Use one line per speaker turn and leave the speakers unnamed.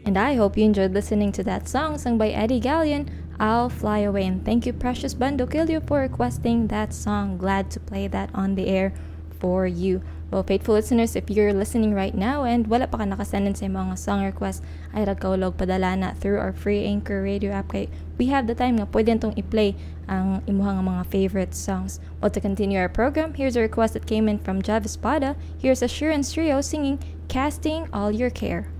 And I hope you enjoyed listening to that song sung by Eddie Gallion, I'll Fly Away. And thank you, Precious Bandokilio, for requesting that song. Glad to play that on the air for you. Well, faithful listeners, if you're listening right now and wala pa ka nakasend sa mga song request, ay ragkaulog padala na through our free Anchor Radio app. Kay we have the time nga pwede itong i-play ang imuhang mga favorite songs. Well, to continue our program, here's a request that came in from Jav Espada. Here's Assurance Trio singing Casting All Your Care.